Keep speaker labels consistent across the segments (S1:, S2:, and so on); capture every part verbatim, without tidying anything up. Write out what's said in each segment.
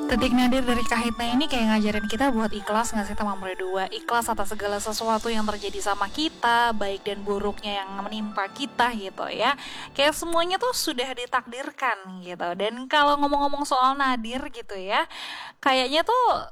S1: Detik Nadir dari Kahitna ini kayak ngajarin kita buat ikhlas gak sih teman berdua. Ikhlas atas segala sesuatu yang terjadi sama kita, baik dan buruknya yang menimpa kita gitu ya. Kayak semuanya tuh sudah ditakdirkan gitu. Dan kalau ngomong-ngomong soal Nadir gitu ya, kayaknya tuh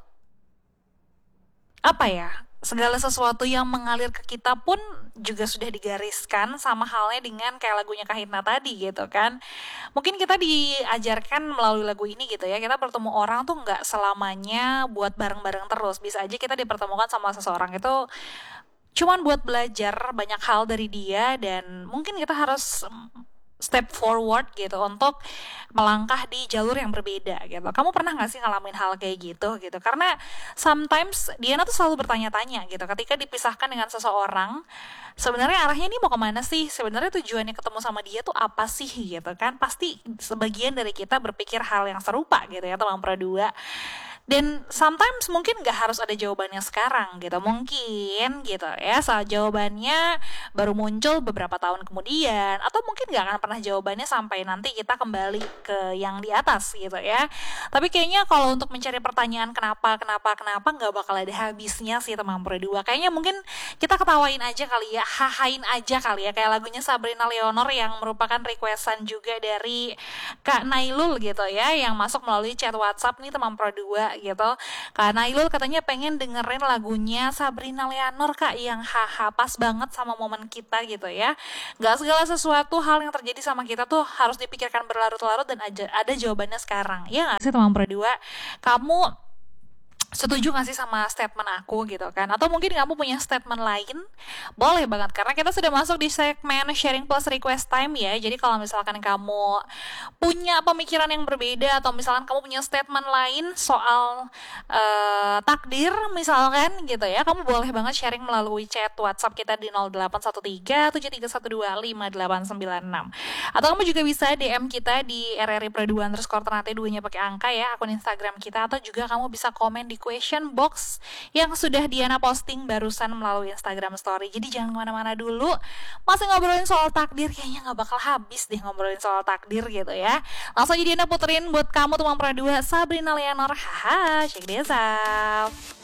S1: apa ya, segala sesuatu yang mengalir ke kita pun juga sudah digariskan, sama halnya dengan kayak lagunya Kahitna tadi gitu kan. Mungkin kita diajarkan melalui lagu ini gitu ya, kita bertemu orang tuh nggak selamanya buat bareng-bareng terus. Bisa aja kita dipertemukan sama seseorang itu cuman buat belajar banyak hal dari dia, dan mungkin kita harus mm, step forward gitu untuk melangkah di jalur yang berbeda gitu. Kamu pernah gak sih ngalamin hal kayak gitu gitu? Karena sometimes Diana tuh selalu bertanya-tanya gitu ketika dipisahkan dengan seseorang, sebenarnya arahnya ini mau kemana sih? Sebenarnya tujuannya ketemu sama dia tuh apa sih gitu kan? Pasti sebagian dari kita berpikir hal yang serupa gitu ya teman berdua. Dan sometimes mungkin gak harus ada jawabannya sekarang gitu. Mungkin gitu ya, saat jawabannya baru muncul beberapa tahun kemudian, atau mungkin gak akan pernah jawabannya sampai nanti kita kembali ke yang di atas gitu ya. Tapi kayaknya kalau untuk mencari pertanyaan kenapa, kenapa, kenapa gak bakal ada habisnya sih teman berdua. Kayaknya mungkin kita ketawain aja kali ya, hahain aja kali ya. Kayak lagunya Sabrina Leonor yang merupakan requestan juga dari Kak Nailul gitu ya, yang masuk melalui chat WhatsApp nih teman berdua gitu. Kak Nailul katanya pengen dengerin lagunya Sabrina Leonor Kak, yang haha pas banget sama momen kita gitu ya. Gak segala sesuatu hal yang terjadi sama kita tuh harus dipikirkan berlarut-larut dan aja ada jawabannya sekarang. Ya gak sih teman berdua? Kamu setuju gak sih sama statement aku gitu kan? Atau mungkin kamu punya statement lain? Boleh banget, karena kita sudah masuk di segmen sharing plus request time ya. Jadi kalau misalkan kamu punya pemikiran yang berbeda, atau misalkan kamu punya statement lain soal uh, takdir misalkan gitu ya, kamu boleh banget sharing melalui chat WhatsApp kita di nol delapan satu tiga tujuh tiga satu dua lima delapan sembilan enam. Atau kamu juga bisa D M kita di R R I Praduan underscore Ternate dua nya pakai angka ya, akun Instagram kita. Atau juga kamu bisa komen di question box yang sudah Diana posting barusan melalui Instagram story. Jadi jangan kemana-mana dulu, masih ngobrolin soal takdir, kayaknya gak bakal habis deh ngobrolin soal takdir gitu ya. Langsung aja Diana puterin buat kamu teman perdua Sabrina Leonor. Haha, check this out.